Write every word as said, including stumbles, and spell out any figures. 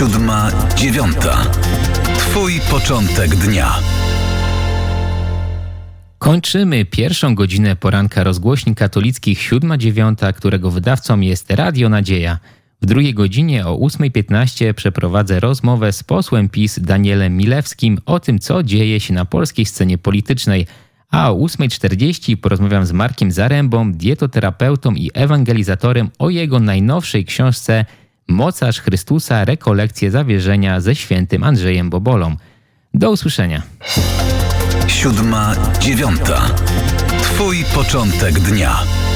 Siódma, dziewiąta. Twój początek dnia. Kończymy pierwszą godzinę poranka rozgłośni katolickich siódma dziewiąta, którego wydawcą jest Radio Nadzieja. W drugiej godzinie o ósma piętnaście przeprowadzę rozmowę z posłem PiS Danielem Milewskim o tym, co dzieje się na polskiej scenie politycznej. A o ósma czterdzieści porozmawiam z Markiem Zarębą, dietoterapeutą i ewangelizatorem o jego najnowszej książce Mocarz Chrystusa – rekolekcje zawierzenia ze świętym Andrzejem Bobolą. Do usłyszenia. Siódma, dziewiąta. Twój początek dnia.